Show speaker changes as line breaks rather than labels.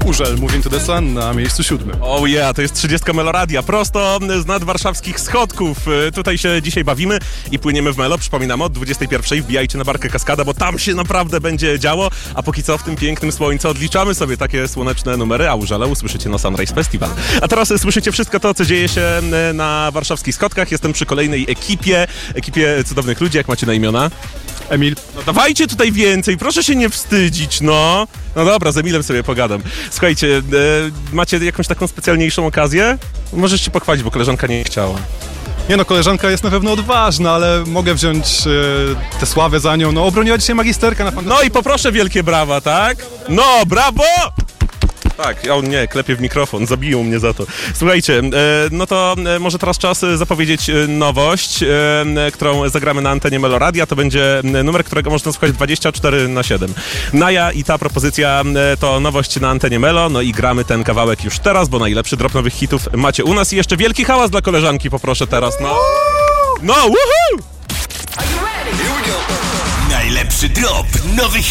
Urzel, Moving to the Sun na miejscu 7.
Oh yeah, to jest 30 Meloradia, prosto z nadwarszawskich schodków. Tutaj się dzisiaj bawimy i płyniemy w Melo. Przypominam, od 21 wbijajcie na barkę Kaskada, bo tam się naprawdę będzie działo. A póki co w tym pięknym słońcu odliczamy sobie takie słoneczne numery, a Urzele usłyszycie na Sunrise Festival. A teraz słyszycie wszystko to, co dzieje się na warszawskich schodkach. Jestem przy kolejnej ekipie cudownych ludzi. Jak macie na imiona?
Emil.
No dawajcie tutaj więcej, proszę się nie wstydzić, no. No dobra, z Emilem sobie pogadam. Słuchajcie, macie jakąś taką specjalniejszą okazję? Możesz się pochwalić, bo koleżanka nie chciała.
Nie no, koleżanka jest na pewno odważna, ale mogę wziąć tę sławę za nią. No, obroniła dzisiaj magisterkę na fantastyce.
No i poproszę wielkie brawa, tak? No, brawo! Tak, ja nie, klepię w mikrofon, zabiją mnie za to. Słuchajcie, no to może teraz czas zapowiedzieć nowość, którą zagramy na antenie Meloradia. To będzie numer, którego można słuchać 24/7. Naja i ta propozycja to nowość na antenie Melo, no i gramy ten kawałek już teraz, bo najlepszy drop nowych hitów macie u nas. I jeszcze wielki hałas dla koleżanki poproszę teraz, no. No, woohoo!
Najlepszy drop nowych